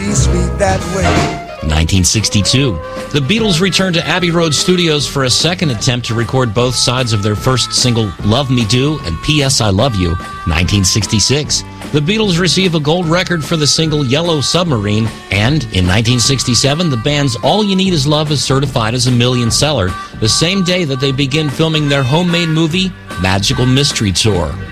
be sweet that way. 1962. The Beatles returned to Abbey Road Studios for a second attempt to record both sides of their first single, Love Me Do and P.S. I Love You, 1966. The Beatles receive a gold record for the single Yellow Submarine, and in 1967, the band's All You Need Is Love is certified as a million seller, the same day that they begin filming their homemade movie, Magical Mystery Tour.